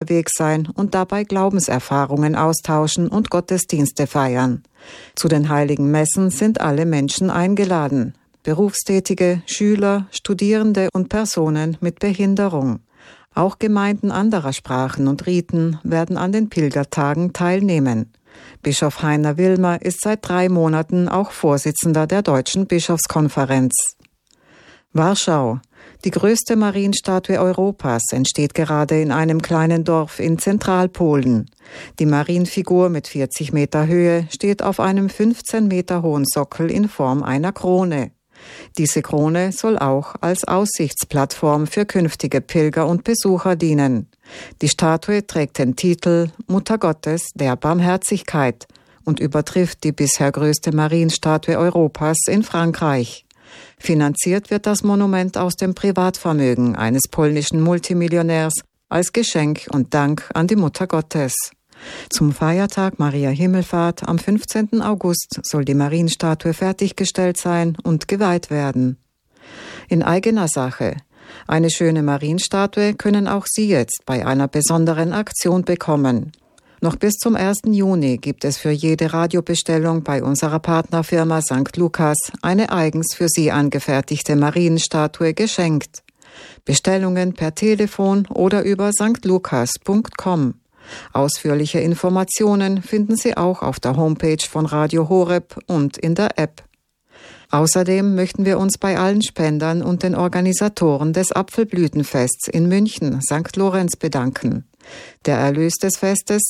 unterwegs sein und dabei Glaubenserfahrungen austauschen und Gottesdienste feiern. Zu den heiligen Messen sind alle Menschen eingeladen: Berufstätige, Schüler, Studierende und Personen mit Behinderung. Auch Gemeinden anderer Sprachen und Riten werden an den Pilgertagen teilnehmen. Bischof Heiner Wilmer ist seit 3 Monaten auch Vorsitzender der Deutschen Bischofskonferenz. Warschau. Die größte Marienstatue Europas entsteht gerade in einem kleinen Dorf in Zentralpolen. Die Marienfigur mit 40 Meter Höhe steht auf einem 15 Meter hohen Sockel in Form einer Krone. Diese Krone soll auch als Aussichtsplattform für künftige Pilger und Besucher dienen. Die Statue trägt den Titel Mutter Gottes der Barmherzigkeit und übertrifft die bisher größte Marienstatue Europas in Frankreich. Finanziert wird das Monument aus dem Privatvermögen eines polnischen Multimillionärs als Geschenk und Dank an die Mutter Gottes. Zum Feiertag Maria Himmelfahrt am 15. August soll die Marienstatue fertiggestellt sein und geweiht werden. In eigener Sache. Eine schöne Marienstatue können auch Sie jetzt bei einer besonderen Aktion bekommen. Noch bis zum 1. Juni gibt es für jede Radiobestellung bei unserer Partnerfirma St. Lukas eine eigens für Sie angefertigte Marienstatue geschenkt. Bestellungen per Telefon oder über stlukas.com. Ausführliche Informationen finden Sie auch auf der Homepage von Radio Horeb und in der App. Außerdem möchten wir uns bei allen Spendern und den Organisatoren des Apfelblütenfests in München, St. Lorenz, bedanken. Der Erlös des Festes,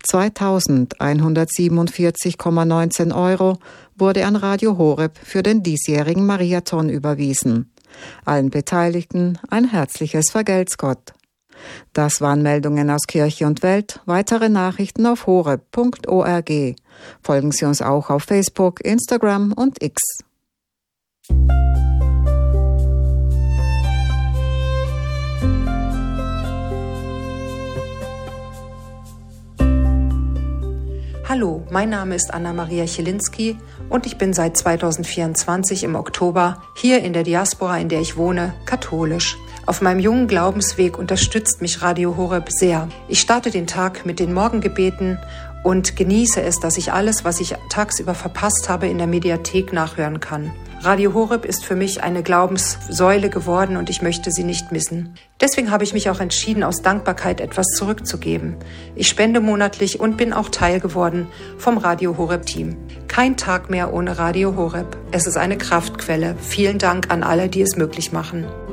2.147,19 €, wurde an Radio Horeb für den diesjährigen Mariathon überwiesen. Allen Beteiligten ein herzliches Vergelt's Gott. Das waren Meldungen aus Kirche und Welt. Weitere Nachrichten auf horeb.org. Folgen Sie uns auch auf Facebook, Instagram und X. Hallo, mein Name ist Anna-Maria Chielinski und ich bin seit 2024 im Oktober hier in der Diaspora, in der ich wohne, katholisch. Auf meinem jungen Glaubensweg unterstützt mich Radio Horeb sehr. Ich starte den Tag mit den Morgengebeten und genieße es, dass ich alles, was ich tagsüber verpasst habe, in der Mediathek nachhören kann. Radio Horeb ist für mich eine Glaubenssäule geworden und ich möchte sie nicht missen. Deswegen habe ich mich auch entschieden, aus Dankbarkeit etwas zurückzugeben. Ich spende monatlich und bin auch Teil geworden vom Radio Horeb Team. Kein Tag mehr ohne Radio Horeb. Es ist eine Kraftquelle. Vielen Dank an alle, die es möglich machen.